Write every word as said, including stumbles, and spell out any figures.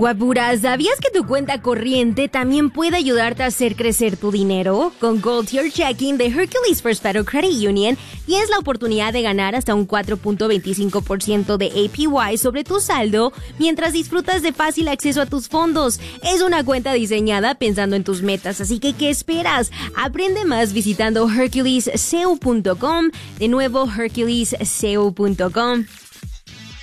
Guapura, ¿sabías que tu cuenta corriente también puede ayudarte a hacer crecer tu dinero? Con Gold Tier Checking de Hercules First Federal Credit Union tienes la oportunidad de ganar hasta un cuatro punto veinticinco por ciento de A P Y sobre tu saldo mientras disfrutas de fácil acceso a tus fondos. Es una cuenta diseñada pensando en tus metas, así que ¿qué esperas? Aprende más visitando hercules c u punto com. De nuevo, hercules c u punto com.